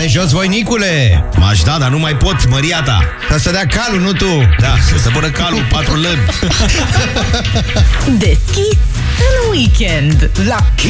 Dă-te jos, voinicule! M-aș da, dar nu mai pot, măria ta. Ca să dea calul, nu tu. Da, să pună calul, 4 lăbi. Deschis în weekend la